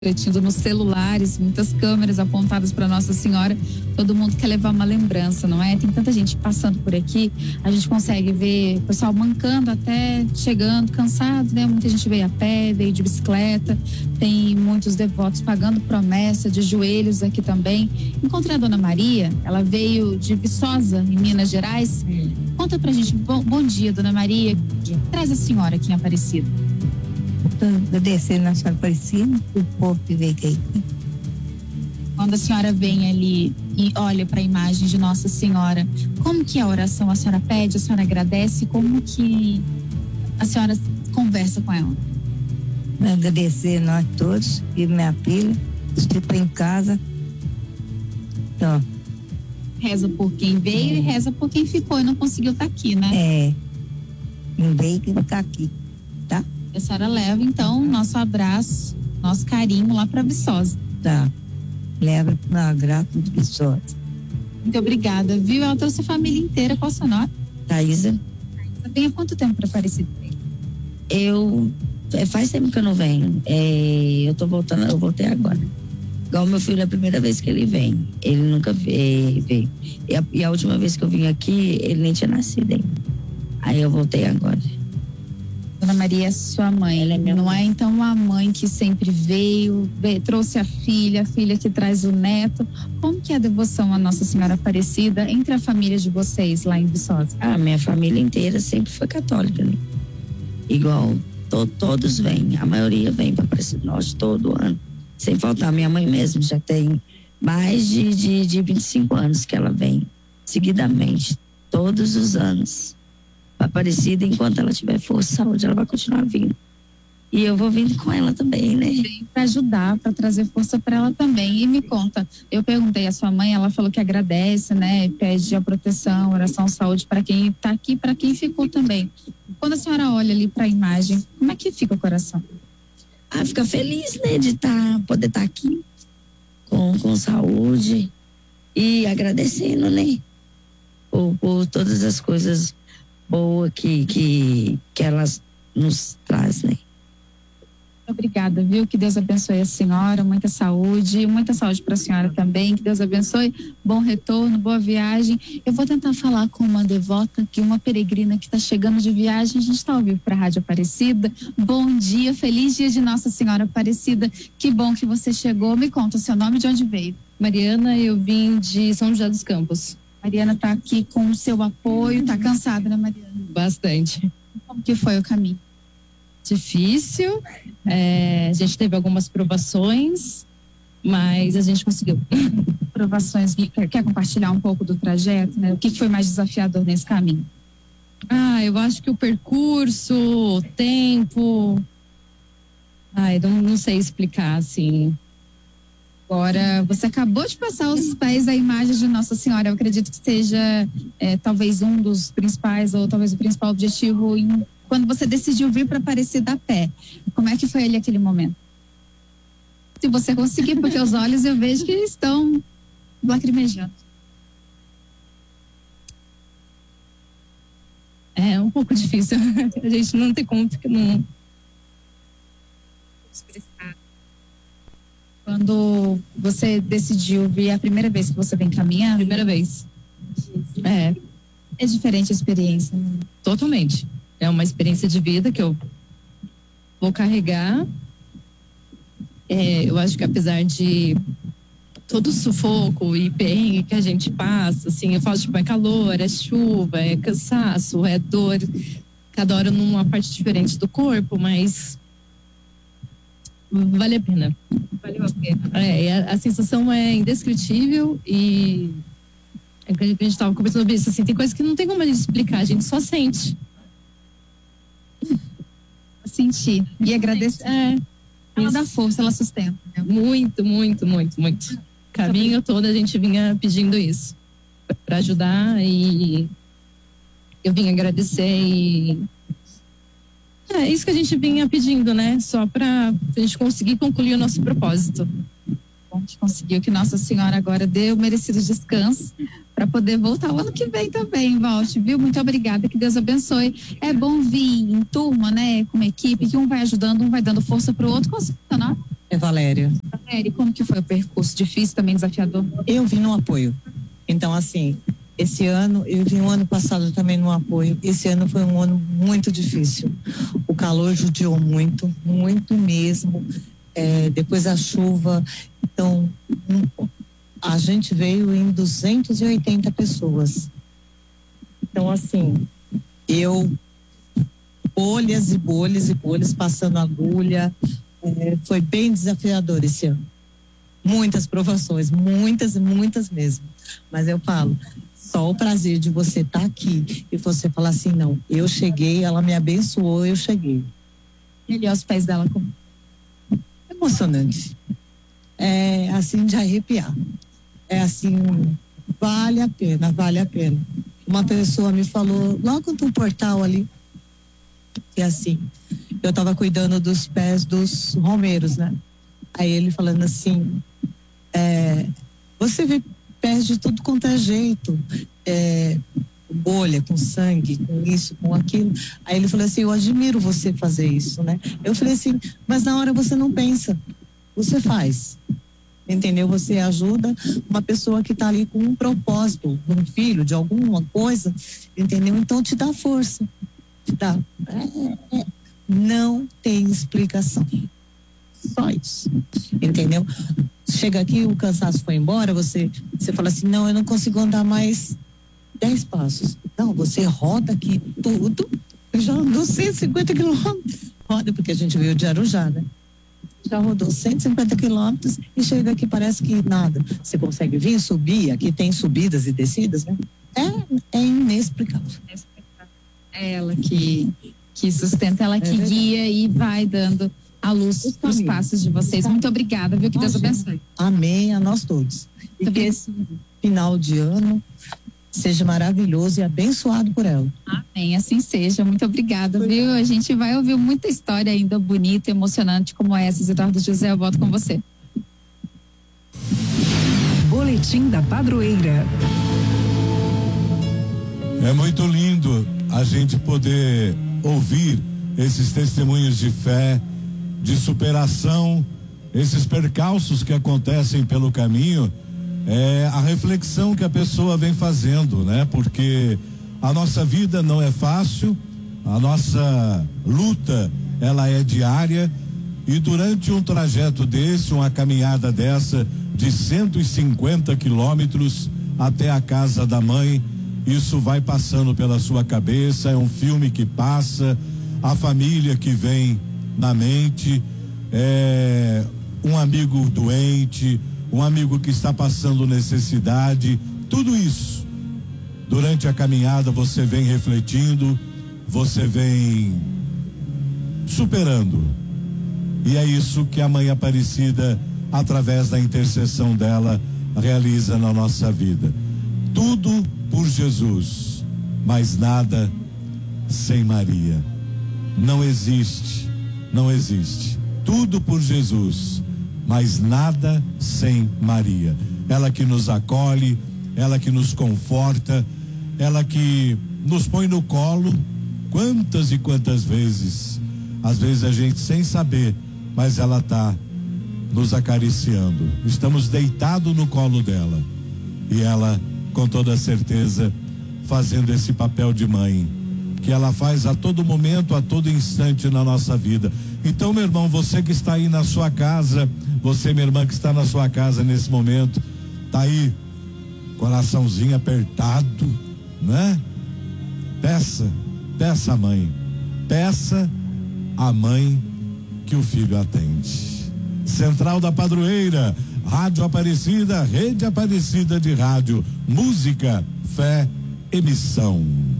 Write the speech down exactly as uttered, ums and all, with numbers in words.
refletindo nos celulares, muitas câmeras apontadas para Nossa Senhora. Todo mundo quer levar uma lembrança, não é? Tem tanta gente passando por aqui, a gente consegue ver o pessoal mancando até chegando, cansado, né? Muita gente veio a pé, veio de bicicleta, tem muitos devotos pagando promessa de joelhos aqui também. Encontrei a Dona Maria, ela veio de Viçosa, em Minas Gerais. Conta pra gente, bom, bom dia, Dona Maria, o que traz a senhora aqui em Aparecida? Agradecendo a senhora Aparecida, o povo que veio aqui. Quando a senhora vem ali e olha para a imagem de Nossa Senhora, como que é a oração? A senhora pede, a senhora agradece? Como que a senhora conversa com ela? Agradecer a nós todos e minha filha, estou em casa. Então, reza por quem veio é. e reza por quem ficou e não conseguiu estar aqui, né? É, quem veio que está aqui, tá? A senhora leva, então, nosso abraço, nosso carinho lá para Viçosa. Tá. Leva na graça de Viçosa. Muito obrigada, viu? Ela trouxe a família inteira. Qual o seu nome? Thaísa. Thaísa, vem há quanto tempo para Aparecida? Eu, é, faz tempo que eu não venho. É, eu tô voltando, eu voltei agora. Igual meu filho, é a primeira vez que ele vem. Ele nunca veio. veio. E, a, e a última vez que eu vim aqui, ele nem tinha nascido ainda. Aí eu voltei agora. Dona Maria é sua mãe, ela é minha não mãe. É então a mãe que sempre veio, veio, trouxe a filha, a filha que traz o neto. Como que é a devoção à Nossa Senhora Aparecida entre a família de vocês lá em Viçosa? Ah, minha família inteira sempre foi católica, né? Igual to, todos vêm, a maioria vem para Aparecida Norte todo ano, sem faltar. Minha mãe mesmo já tem mais de, de, de vinte e cinco anos que ela vem, seguidamente, todos os anos. Aparecida, enquanto ela tiver força e saúde, ela vai continuar vindo. E eu vou vindo com ela também, né? Para ajudar, para trazer força para ela também. E me conta, eu perguntei à sua mãe, ela falou que agradece, né? Pede a proteção, oração, saúde para quem está aqui, para quem ficou também. Quando a senhora olha ali para a imagem, como é que fica o coração? Ah, fica feliz, né? De tá, poder estar tá aqui com, com saúde e agradecendo, né? Por, por todas as coisas boa que, que, que elas nos traz, né? Obrigada, viu? Que Deus abençoe a senhora, muita saúde, muita saúde para a senhora também, que Deus abençoe, bom retorno, boa viagem. Eu vou tentar falar com uma devota, que uma peregrina que está chegando de viagem, a gente está ao vivo para a Rádio Aparecida. Bom dia, feliz dia de Nossa Senhora Aparecida, que bom que você chegou. Me conta o seu nome e de onde veio. Mariana, eu vim de São José dos Campos. Mariana está aqui com o seu apoio, está cansada, né, Mariana? Bastante. Como que foi o caminho? Difícil, é, a gente teve algumas provações, mas a gente conseguiu. Provações, quer, quer compartilhar um pouco do trajeto, né? O que foi mais desafiador nesse caminho? Ah, eu acho que o percurso, o tempo, ai, não, não sei explicar, assim. Agora, você acabou de passar os pés da imagem de Nossa Senhora. Eu acredito que seja é, talvez um dos principais, ou talvez o principal objetivo em, quando você decidiu vir para Aparecida a pé. Como é que foi ali aquele momento? Se você conseguir, porque os olhos eu vejo que estão lacrimejando. É um pouco difícil. A gente não tem como porque não expressar. Quando você decidiu vir, a primeira vez que você vem caminhando? Primeira vez. É. É diferente a experiência, né? Totalmente. É uma experiência de vida que eu vou carregar. É, eu acho que apesar de todo o sufoco e perrengue que a gente passa, assim, eu falo, tipo, é calor, é chuva, é cansaço, é dor, cada hora numa parte diferente do corpo, mas vale a pena. Valeu a pena. É, a, a sensação é indescritível e é que a gente estava conversando sobre isso, assim, tem coisas que não tem como a gente explicar, a gente só sente. Sentir e agradecer. É, ela isso. dá força, ela sustenta. Né? Muito, muito, muito, muito. Caminho todo a gente vinha pedindo isso para ajudar e eu vim agradecer e é isso que a gente vinha pedindo, né? Só para a gente conseguir concluir o nosso propósito. Bom que conseguiu, que Nossa Senhora agora deu merecido descanso para poder voltar o ano que vem também, volte, viu? Muito obrigada, que Deus abençoe. É bom vir em turma, né? Com uma equipe, que um vai ajudando, um vai dando força pro outro. Qual é o seu nome? É Valéria. Valéria, como que foi o percurso? Difícil, também desafiador? Eu vim no apoio. Então, assim, esse ano, eu vim o ano passado também no apoio. Esse ano foi um ano muito difícil. O calor judiou muito, muito mesmo. É, depois a chuva. Então, um, a gente veio em duzentas e oitenta pessoas. Então, assim, eu, bolhas e bolhas e bolhas, passando agulha. É, foi bem desafiador esse ano. Muitas provações, muitas, muitas mesmo. Mas eu falo, só o prazer de você estar aqui e você falar assim, não, eu cheguei, ela me abençoou, eu cheguei. E ali aos pés dela como? Emocionante. É assim de arrepiar. É assim, vale a pena, vale a pena. Uma pessoa me falou, logo no portal ali, que assim, eu estava cuidando dos pés dos romeiros, né? Aí ele falando assim, é, você vê pés de tudo quanto é jeito, é, bolha, com sangue, com isso, com aquilo. Aí ele falou assim, eu admiro você fazer isso, né? Eu falei assim, mas na hora você não pensa, você faz. Entendeu? Você ajuda uma pessoa que está ali com um propósito, um filho, de alguma coisa, entendeu? Então te dá força. Te dá. É, é, não tem explicação. Só isso. Entendeu? Chega aqui, o cansaço foi embora, você, você fala assim, não, eu não consigo andar mais dez passos. Não, você roda aqui tudo, já andou cento e cinquenta quilômetros. Roda, porque a gente veio de Arujá, né? Já rodou cento e cinquenta quilômetros e chega aqui, parece que nada. Você consegue vir, subir, aqui tem subidas e descidas, né? É, é inexplicável. É ela que, que sustenta, ela que é guia e vai dando a luz para os passos de vocês. Muito obrigada, viu? Que Deus abençoe. Amém a nós todos. E que esse final de ano seja maravilhoso e abençoado por ela. Amém, assim seja. Muito obrigada, Foi viu? A gente vai ouvir muita história ainda bonita e emocionante como essa. Eduardo José, eu volto com você. Boletim da Padroeira. É muito lindo a gente poder ouvir esses testemunhos de fé, de superação, esses percalços que acontecem pelo caminho. É a reflexão que a pessoa vem fazendo, né? Porque a nossa vida não é fácil, a nossa luta, ela é diária, e durante um trajeto desse, uma caminhada dessa de cento e cinquenta quilômetros até a casa da mãe, isso vai passando pela sua cabeça, é um filme que passa, a família que vem na mente, é um amigo doente, um amigo que está passando necessidade, tudo isso. Durante a caminhada você vem refletindo, você vem superando. E é isso que a Mãe Aparecida, através da intercessão dela, realiza na nossa vida. Tudo por Jesus, mas nada sem Maria. Não existe, não existe. Tudo por Jesus, mas nada sem Maria. Ela que nos acolhe, ela que nos conforta, ela que nos põe no colo quantas e quantas vezes. Às vezes a gente sem saber, mas ela está nos acariciando. Estamos deitados no colo dela e ela, com toda certeza, fazendo esse papel de mãe que ela faz a todo momento, a todo instante na nossa vida. Então, meu irmão, você que está aí na sua casa, você, minha irmã, que está na sua casa nesse momento, tá aí, coraçãozinho apertado, né? Peça, peça a mãe, peça a mãe que o filho atende. Central da Padroeira, Rádio Aparecida, Rede Aparecida de Rádio, música, fé, emissão.